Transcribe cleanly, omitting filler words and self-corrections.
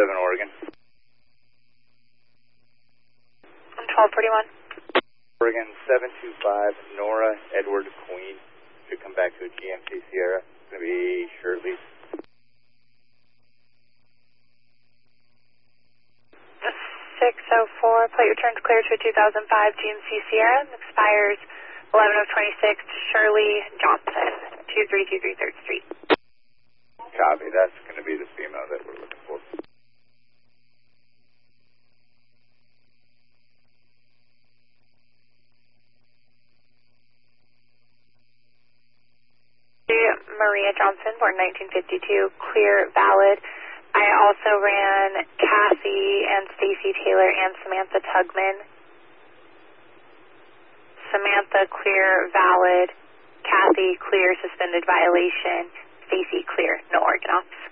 Oregon. 1241. Oregon 725, Nora Edward Queen. Should come back to a GMC Sierra. It's going to be Shirley. 604, plate returns clear to a 2005 GMC Sierra. Expires 11/26, Shirley Johnson, 2323 3rd Street. Copy. That's going to be the female that we're looking for. Maria Johnson, born 1952, clear, valid. I also ran Kathy and Stacy Taylor and Samantha Tugman. Samantha, clear, valid. Kathy, clear, suspended violation. Stacy, clear, no Oregon ops.